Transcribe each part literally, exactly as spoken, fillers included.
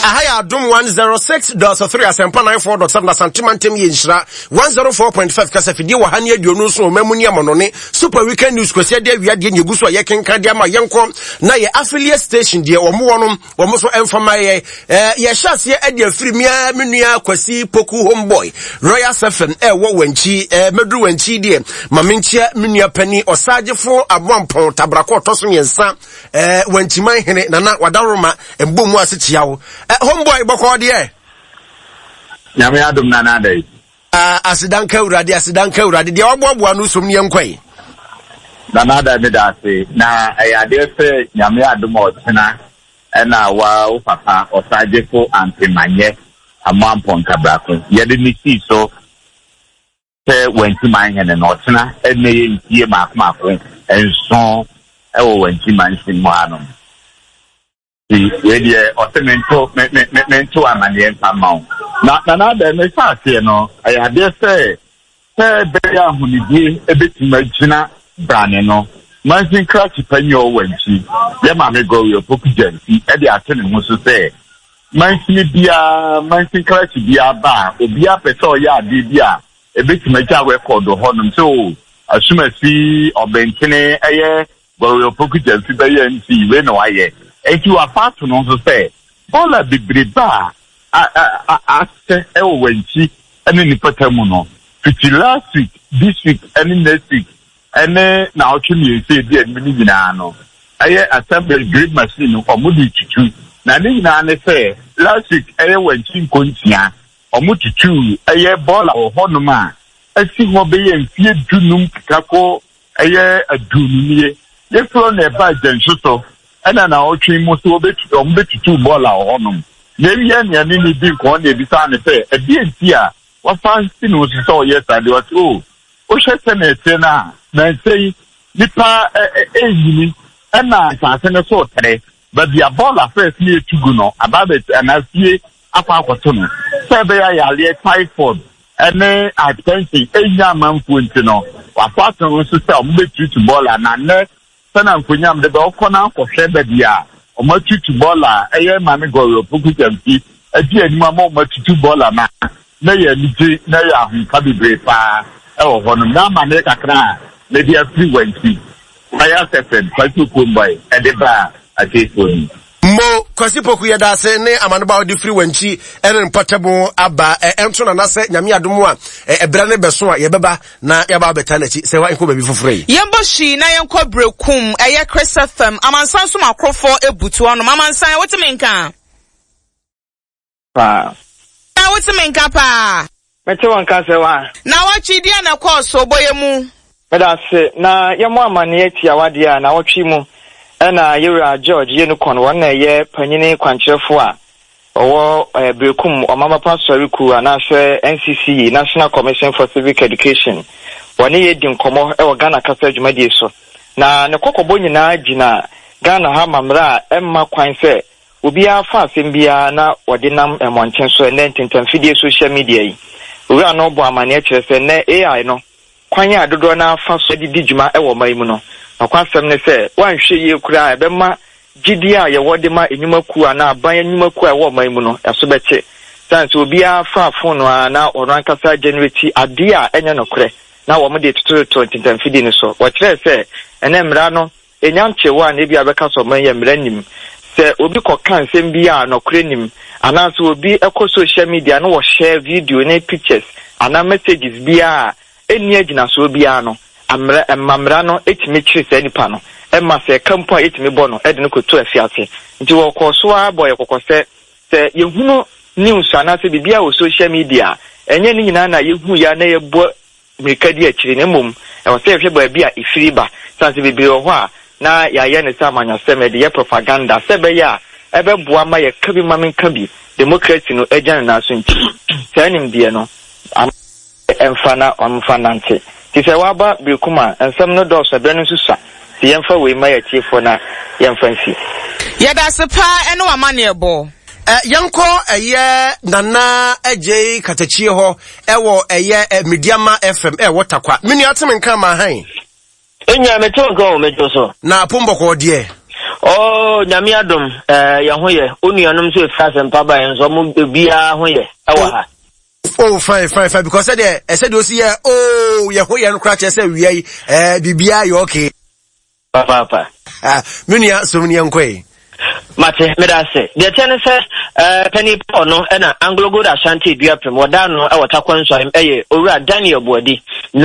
ahaya adom one oh six point three asempa ninety-four point seven santimantem ye nshira one oh four point five kasa fidie wa hane aduonu so mamuni amonone super weekend news kwesi de wiade nyegu so ye kenka de ama yenko na ye affiliate station de omo wonom omo so emfama ye ye hyase ye ade afiri mia menua kwasi poku homeboy Royal F M e wo wanchi medru wanchi de mamenchia menua pani osagefo aboampon tabrako toso yensa eh wanchi man hene nana wadaroma embomu asechia wo homeboy boko de nyame adom nana dai ah asidanka urade asidanka urade de oboaboa no som ne yenkwai nana da me da se na ayade se nyame adom otena ena wa wo papa osagefo antemanye amampon tabrako yede ni si so se wanchi man hene no otena ene ye ntie maakmaako enso e wo wanchi man sin mo anom the radio automento me me me me to amane pamao na na na da me fa se no ayade se se be ya hunidi ebetima gina brane no mansin crash panyo wanchi ye ma me go yo poku jansi e de atene ho so se mansin bia mansin crash bia ba obi apeso ya ade bia ebetima ja record ho no so asuma si obentene eye go yo poku jansi be ye nti we no aye eki wa fatu no so say all a bibriba a a a se e o wanchi ene ni patamu no fiti last week this week and next week ene na otwemi say di admini nyina no aye assembly grade machine no omudi tutu na ni nyina ne say last week aye wanchi nkontia omututu aye ball o honoma asi ho be ye mfie dunum kako aye adunumie ye fro na ba jansuto ena na otwe mo so obetu obetutu ball a honum na wiye ne ne ni bi ko na ebisa ne pe e bi enti a wa fancy no so yes ade what o o hwese na ete na na sei nipa eyini ena sa ne so tere but the ball first ni etugu no ababet anafie akwa akwoto no se be ya yale typhoid ene attention enya manfo enti no wa fato so se obetutu ball na ne sana nkunyam de be okona akwohwe be dia o matutu bola eye mame go poku jampi adi anima ma o matutu bola na na ye niji na ya hu ka bebre pa e wo hono na ma ne kakra na dia free wanti Royal F M kwatu kombai e de ba atefoni mo kwasi poku ye da se ne amanoba odi free wanchi ene mpatabo aba ento na na se nyame adomu a ebra ne beso a ye beba na ya ba beta na chi se wa enko baby fofrey yembo shi na yenko brekum eye Chris F M amansan so makrofo ebutu ono amansan wotimenka pa na wotimenka pa mete wanka se wa na wachi dia na course oboyemu beda se na yemo amane atia wade a na wotwi mu ena Yura George Yenukon wona ye panyine kwankyerefo a owo brekum omama pastor ku anase N C C National Commission for Civic Education wona ye di nkomo e wo Ghana kasa adwumadi so na ne kokobo nyina gina Ghana ha mamra emma kwan se obi afa asem bia na wode nam emonchen so ne ntentamfidie social media yi owura no bo amane akire se ne A I no kwan ya dodo na afa so di djuma e wo mai mu no akwasem ne se wanhwe ye kura ebema gidi a ye wode ma enyumaku ana aban enyumaku a wo man mu no eso beche sanse obi afa phone na oran kasa generate ade a enye no kure na wo mo de tutu twenty fifty ne so wo kire se ene mra no enyamche wa na bia beka so man ye mra nim se obi ko kan sem bia no kure nim ana so obi eko social media no wo share video ne pictures ana messages bia eni agina so bia no amra amra no etimi kire se nipa no emma se kampo etimi bo no ede no koto afiase nti wo ko so aboy kokose se yehunu news ana se bibia wo social media enye ni nyina na yehu ya na yebo mirikadi akire ne mum e wo se hwe ba bia ifiri ba sanse bibiri ho a na ya ye ne sa manya se me de ye propaganda se be ya ebe boa ma ye kabi mamen kabi democracy no ejana na so nti se nim die no emfana omfanante ti se wa ba bikuma ensem no do so be no susa ti yemfa we ma ya tiefo na yemfansi yeda sepa eno amane ebo eh yanko eye nana eje katachie ho ewo eye Mediama F M e wotakwa mini atem nka ma han enya meto nka o mejo so na pombo ko de Oh, Nyamiadum, eh, Yahoye, Unianum to Fast and Papa and some Bia Hoye. Oh, fine, fine, fine. Because I said, I said, you oh, Yahoye and Cratch, I said, we are, Bibia, you okay? Papa. Ah, Munia, so many young quay. Mate, Medase, the tennis, uh, Penny Pono, and Anglo Good Ashanti, Diaprim, Wadano, our Taquan, so I'm a, or Daniel Body.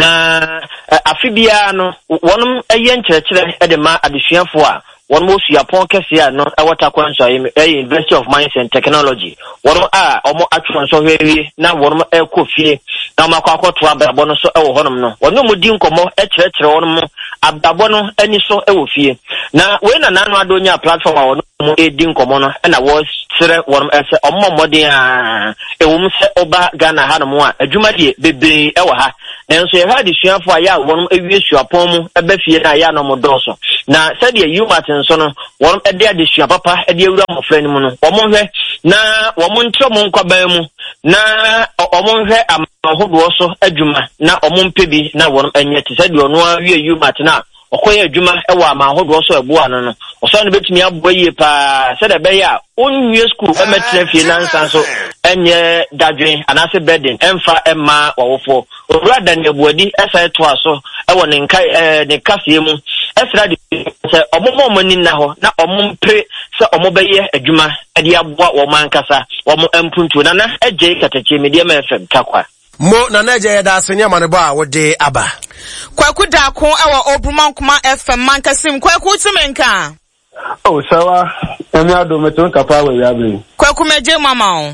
Na, Afibiano, one a young church at the ma at the Shianfoa. One most your pockets here, not our Taquan, so I'm a University of Mines and Technology. One are or more actual so very now one more air coffee. Now my cocoa trouble, bonus or honor. One no more dinko a church or more, Ababono, any so elfie. Now, when an Anwadonia platform or no dinko mono, and I was one as a more modern, a woman set Oba Ghana Hanamoa, a Jumadi, baby, Ewaha. And so you had the share for a ya, one a wish your poem, a befi and a yano modoso. Now, said you, Martin Sono, one a dear dish your papa, a dear ram friend mono, or monhe, na, woman trouble cabemu, na, or monhe, a hood also, a juma, na, or mon pibi, na one, and yet said you know, you, Martina. Okoye Juma ewa ma hodo so ebu ano no oso no betumi aboye pa said ebeya onwie school emetre finance so enye dadwen anase burden emfa emma wawofo owura dan ebuadi esa to aso ewo ne nka ne kase mu esra de se omomo mani na ho na omompre se omobeye adwuma ade aboa wo mankasa wo empuntu na na eje katache media ma fm takwa Mo na na je da asenya manebo a wode aba Kwaku da ko ewa Obruma Kuma F M mankasim kwaku tumenka Oh sawa emi ado meton kapa we yabe Kwaku meje mama o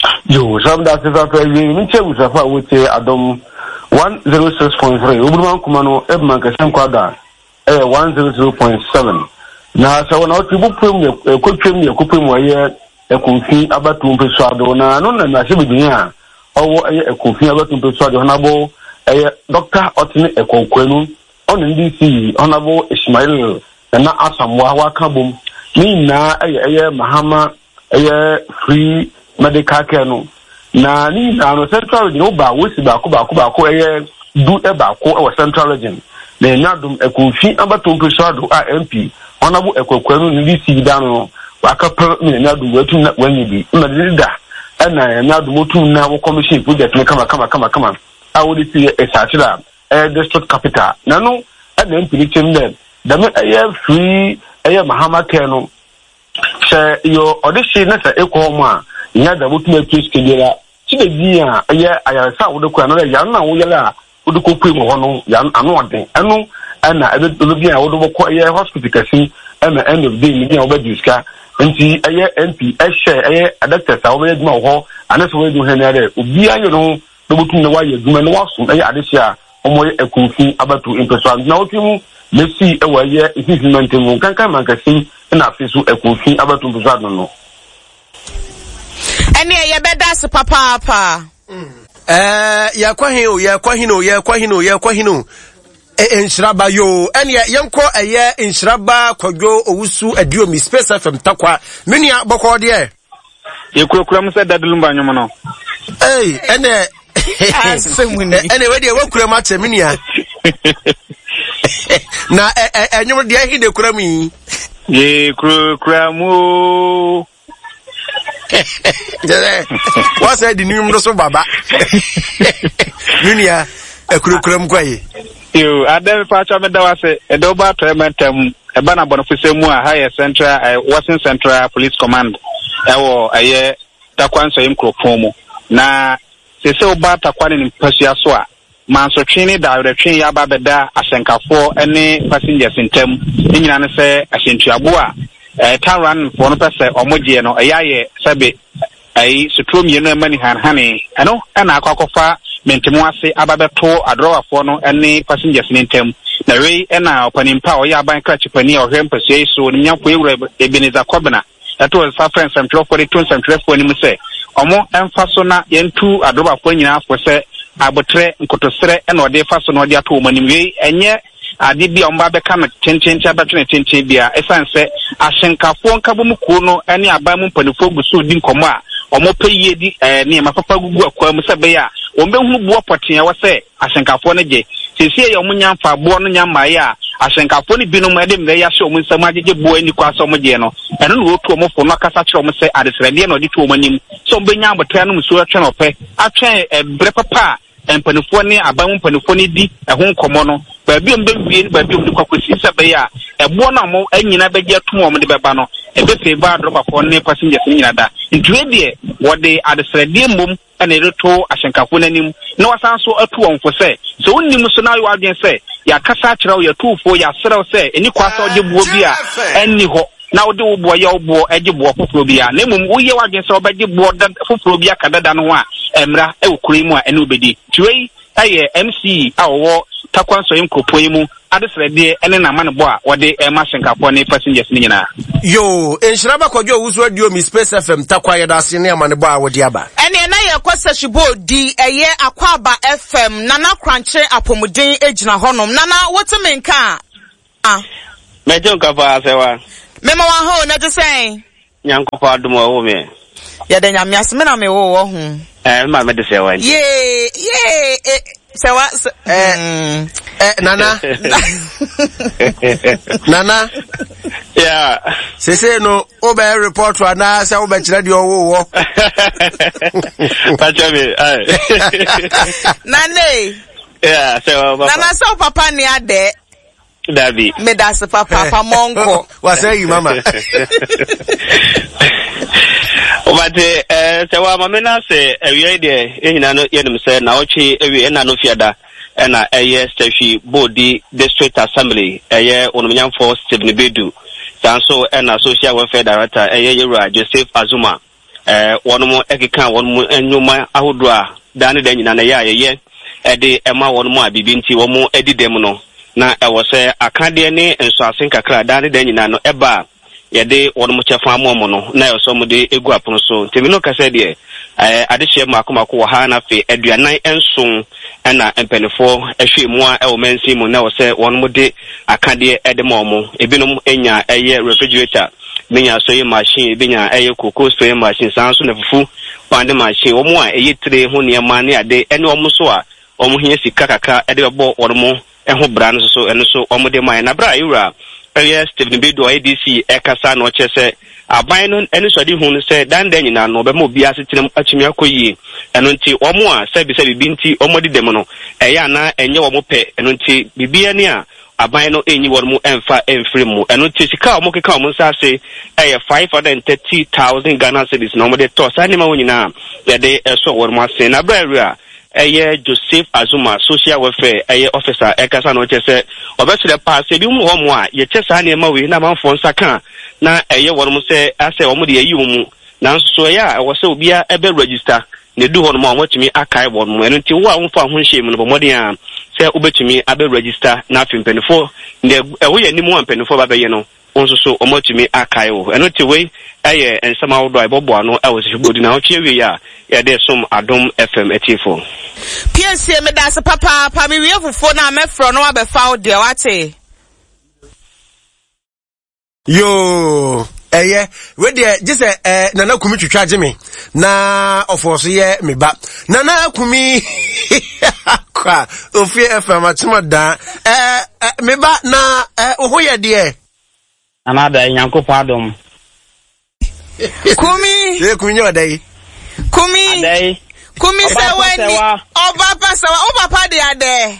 Yo sam da se fa pe wi mi che usafa wote adom one oh six point three Obruma Kuma no e mankasim kwada eh one hundred point seven na sawa na otibu pem ne kwatwem ne kopem waye e konfi abatu mpeso ado na no na na se bidinya owo e konfi abatu mpeso ado na bo eh Doctor Otini Ekokwenu on N D C Honorable Ismail na asamwa wa kabum ni na eh Mahama eh free medical care no na ni na no central region oba wosi ba ko ba ko ba ko eh du e ba ko e central region na nyadum ekonfi abato mpesado a M P Honorable Ekokwenu N D C da no wa kapel ni nyadum watu na wanyibi na leader na nyadum otu na wo commission project ne kama kama kama kama I would see a satira, a district capital. Nano, and then prediction them. The me free a Mahama Kano. Say your audition as a equoma, you had the ultimate piece Kidera. See the dear, a year I saw the Quanella Yana Uyala, would cook him on Yan Anwante. I know, and I will be out of a quiet hospital casino, and the end of the day, over Duska. And see a year M P, a share a doctor, I will no hall, and that's where you had be I know. The booking the way you do and was from Adisia, or more a confusing about to impress. Now, you may see a way if he's maintained can come and see an office a confusing about to Brazano. And yeah, better papa. Eh, ya kwahino, ya kwahino, ya kwahino, ya kwahino. E inshraba yo, and ya yanko a year inshraba kwago owusu adio mi space F M takwa. Mini ya boko die. Ye kura said that lumba nyomono. Hey, ene anyway, they won't cram at Minia. Now, and you were there, he de crummy. Ye, cramu. What's that the numerous of Baba? Minia, a crukram quay. You, I never patch on the Dawase, a doba trementum, a banner bonifice more higher central, a Washington Central Police Command. Ewo, a year, Takwan so him cropomo. Na, se se oba takwani ni mpasua so a manso twini da de twini ya ba beda asenkafo ene passengers intem nyina ne se asentuabo a eh taran for no pese omoje no eyaye sebe ai sutrom ye no mani han hane eno na akwakofa mentemu ase ababeto adrowafo no ene passengers intem na wei ena opanimpa o ya ban krachipani o hwempasua iso ni nyafo ewura Ebeneza Kobena eto was fa friends am twelve forty two some twelve for ni mu se omo emfaso na yentu adroba fo nyina afo se abotre nkotosere ena ode faso na ode ato manim wei enye ade bia omba beka na tententia batwe tenten bia esanse ahyenkafo nkabom kuo no ene aban mu mpanifo gusu di nkomo a omo peye di eh ne mafafa gugu akwa mu se be ya ombe hu buo poten ya wo se ahyenkafo ne je sisi ya omunya fa bo no nya maye a ahyenkafo ni binom ede mre ya hye omu nsam agege bo ani kwa so mo je no eno no otu omo fo no kasa kire omo se adesrede na odi tu omo nim so mbenya abotwa no muso atwe no pe atwe ebre papa empanifo ne aban mpanifo ne di ehon komo no baabi ombe wie baabi omde kwakwesi se be ya ebo na mo anyina beje atum omo de beba no ebe fe ba dropa fo ne passengers ni nyina da ntwe de wode adesrede mom ene reto ahyenkafo nanim na wasan so atu wonfo se so wonnim so na yo adwen se ya kasa kirawo ya tuufo ya serew se eni kwasa ode buo bia enni ho na ode wo buo ya wo buo eje buo foforo bia na mum wo ye wadwen se obeje buo foforo bia kadada no ho a emra e wokure mu a ene obedi tiwei aye M C a wo takwanso yim kopoyi mu adesrede ene na mane bo a wode e ma hyenkafo ne passengers ni nyina yo enshiraba kwadwo wusu radio mi Space F M takwa ye da se ne mane bo a wode aba ene na ye kwasa shibo di eye akwaba F M nana kranche apomuden ejina honom nana wotime nka ah mejo nka fa asewa mema wa ho na just nyankofa adumo wo me ya de nyame asme na me wo wo hu eh ma me de sewa ye ye sewa eh eh nana nana yeah sese no obe report na se obe kire de owo wo pacha me ai nane yeah sewa papa nana so papa ni ade Dabi me das papa papa monko wa say you mama Obate eh sewa mama na se ewie de ehina no yenim se na ochi ewie na no fiada na eye Steffi Bodi District Assembly eye onumnyamfo Stephen Bedu sanso na Social Welfare Director eye Yura Joseph Azuma eh wonumo ekeka wonumo enyuma ahodo a dane da nyina na ye ayeye ede ema wonumo abibinti womo edidem no na ewo se akade ne enso asen kakra dane da nyina no eba yede wonumo chefa amomo no na yo so mo de egu apono so temino kase de eh adehye makomako wo ha na fe aduanan enson na empenefo ehwe mu a ewo mansi mu na wo se wonumo de akade ede momo ebinom enya eye refrigerator menya so ye machine ebinya eye cocoa spray machine sanso na fufu pande machine wo mu a eye tire ho ne ma ne ade ene wo mu so a wo mu hia sika kakra ede bebo wonumo eho bra no so eno so wo mu de man na bra yura eye Stephen Bedu A D C ekasa no chese aban no ene so de hu no se dan dan nyina no be mo bia setinem achimi akoyi eno nti wo mu a se bi se bi nti wo mo de dem no eye na enye wo mo pe eno nti bibia ne a aban no enyi wo mu emfa emfiri mu eno nti sika wo mo keka wo mo sa se eye five hundred thirty thousand Ghana cedis no mo de to sa ne ma wo nyina ye de eso wo mo ase na bra ria eye Joseph Azuma Social Welfare eye officer ekasa no chese obesere pass ebi mu ho mo a ye chesa na ema we na manfo nsaka na eye wo mo se ase wo mo de yi wo mu na so ya wo se obia ebe register ne du ho no mo watimi akai wo mo eno nti wo a wo fa ho hye mu no bomode a se obetimi abe register na afimpenifo ne ewo ye ni mu ampenifo ba be ye no onso so omotumi akai wo eno ti we eye ensama wo do ibobo ano e wo se bodi na o chiewe ya ya de som Adom F M etifo P S C me da se papa pa me wie fufo na me fro no abefa wo de wate yo eye we de jese eh nana kumi twitwa geme na ofoso ye me ba nana kumi kwa ofie F M atuma da eh me ba na eh oho ye de anada nyankopon adom kumi se kumi nyo dai kumi adai kumi sawani oba pa sawa oba pa de ade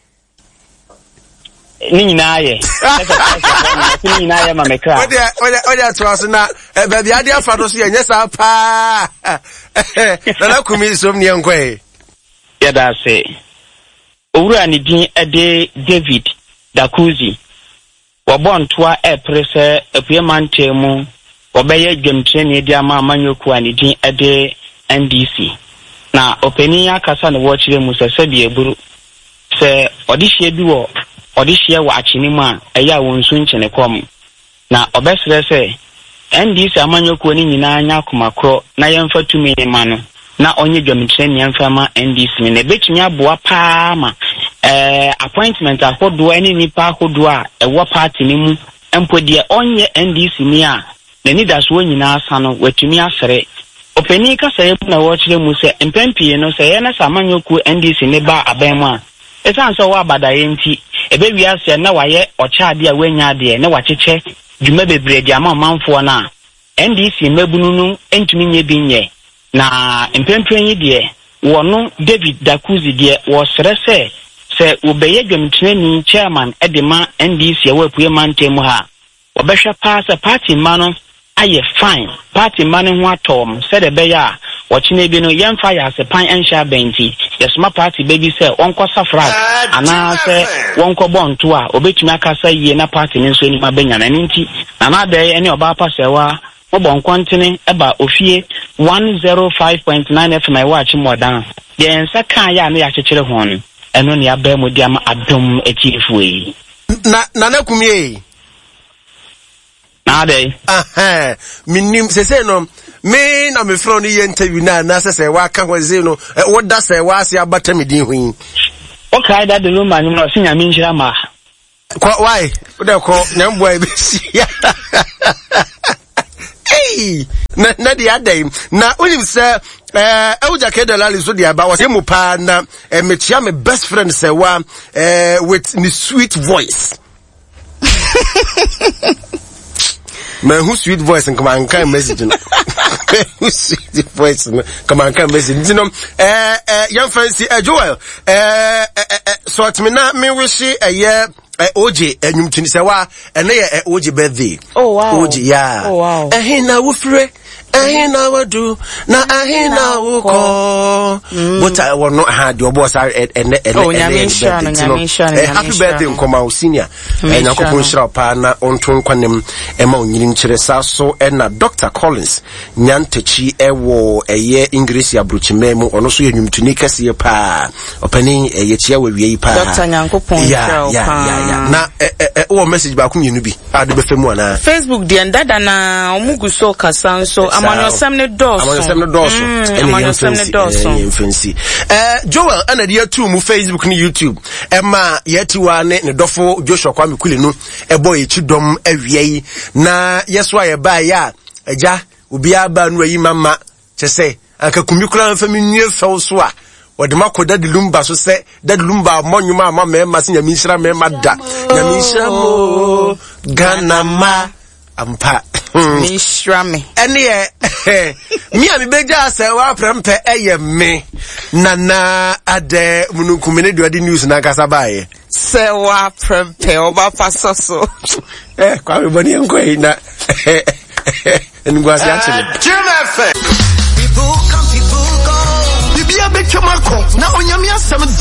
ni nyina ye ni nyina ye ma mekra ode ode ode atwaso na ba bia de afa do so ye nyesa pa nana kumi som ne nkwe ya da se owura ni din ede David Dakuzi wabontoa eprese epiemantemu obeye dwemtreni dia ma amanyoku ani din ede N D C na openi akasa ne wo chire mu sese bi eburu se odihie bi wo odihie wa achini ma eya wonsu nchene kom na obesere se N D C amanyoku ni nyina anya komakro na yemfa tumi ma no na onye dwemtreni yemfa ma N D C ne betumi aboa pa ma eh appointment ahodo ani nipa ahodo a ewo party ni mu empo de onye N D C ni a na ni daso nyina asa no watumi asere openi ka sey na wo chire mu se empempie no sey na samanyoku N D C ne ba aban mu a esan so wa badaye nti ebe wiase na waye ochaade a wanya de na wacheche dwuma bebre de ama manfo na N D C mabununu entumi nye binye na empempren yi de wono David Dakuzi de wo srese se obeye dwamtene chairman edema N D C wa pue mantemu ha obehwe pa se party mano aye fine party mano ho atom se de beya Watching bi no yemfa ya se pan ensha benti yesoma party baby say onko safra ana se wonko bonto a obetumi akasa yie na party ni nso ni mabenya na nti na na dey ene oba pa sewa obon kontine eba ofie one oh five point nine F M I watch modan yen se kan ya na ya kekere ho no eno ne aba mu dia ma adom etifuyi na na na kumie na dey aha minim se se no me na me fro ni ye interview na na se se wa ka ho ze no wo da se wa se abata me din hu okay that the room and no sinya me nhira ma kwa why wo da ko nyambo ai be sia hey na na di adai na unim se eh Ewuja Kedalali so di aba was mu pa na me chia me best friend se wa eh with me sweet voice man who sweet voice and come on kind message no who sweet voice come on kind message you know eh eh young fancy eh Joel eh eh so at me na me wish eh yeah O J enyum tuni se wa ene ye O J birthday oh wow O J yeah oh wow eh na wo frɛ eh na wadu na eh na wo ko but I will not had your boss are ene ene oh nyamisha nyamisha happy birthday nkoma senior eh nyakopon shira pa na onto nkwanem ema onyiri nkyere sa so na Doctor Collins nyantachi ewo eye English abrochimemu ono so enyum tuni kase pa opani eye chia wawie pa Doctor Nyankopon shira pa na eh eh o message ba ku nyinu bi ade be femu ana Facebook de ndada na omuguso kasanso amanyo semne doso amanyo semne doso amanyo semne doso fancy eh Joel ana dia tu mu Facebook ni YouTube ema yetiwa ne ne dofo Joshua Kwame Kuli no ebo ye chidom awiei na yeso aye ba ya eja obi aba no ayi mama chese aka kumikura mfa minue few so a wode makoda de lumba so se de lumba monyuma ama me ma se nyami nhira me ma da nyami nhira mo ganama ampa nhira me ene e mi ami beja se wa prempe eye me nana ade munukumene de news na kasa bae se wa prempe oba pasoso eh kwa me boni enko yi na ngwasi actually people come people go bibia betwamako na onyame asem